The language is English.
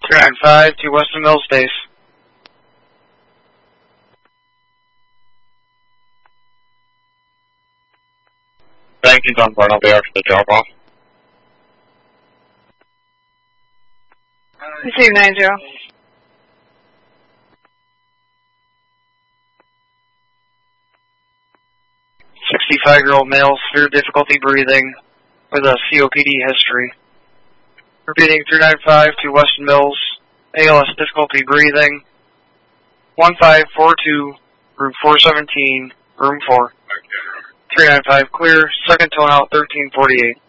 395 to Weston Mills base. Thank you, Dunbar. I'll be after the drop-off. Receive 90. 65-year-old male, severe difficulty breathing, with a COPD history. Repeating 395 to Weston Mills, ALS difficulty breathing, 1542, room 417, room 4. 395 clear, second tone out 1348.